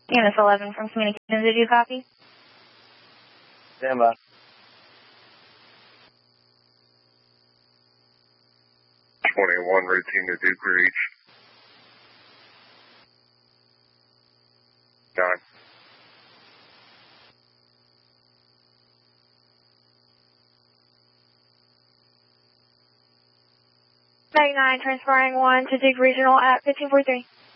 Unit 11 from Communications, did you copy? Stand by. 21 routine to Duke Reach. 9. Meg 9, transferring 1 to Duke Regional at 1543.